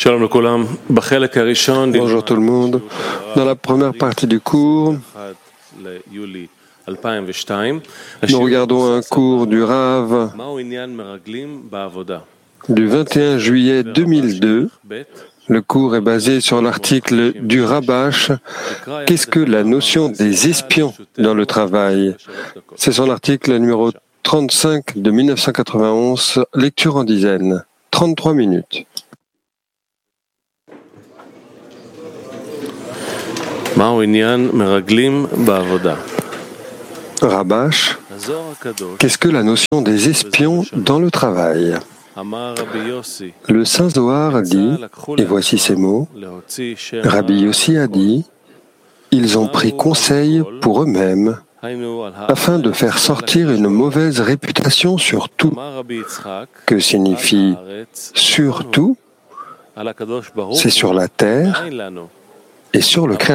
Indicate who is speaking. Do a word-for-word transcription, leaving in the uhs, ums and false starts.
Speaker 1: Bonjour tout le monde. Dans la première partie du cours, nous regardons un cours du Rav du vingt et un juillet deux mille deux. Le cours est basé sur l'article du Rabash « Qu'est-ce que la notion des espions dans le travail ?» C'est son article numéro trente-cinq de mille neuf cent quatre-vingt-onze, lecture en dizaines, trente-trois minutes. Rabash, qu'est-ce que la notion des espions dans le travail? Le Saint Zohar dit, et voici ces mots, Rabbi Yossi a dit, ils ont pris conseil pour eux-mêmes afin de faire sortir une mauvaise réputation sur tout. Que signifie sur tout? C'est sur la terre et sur le Créateur.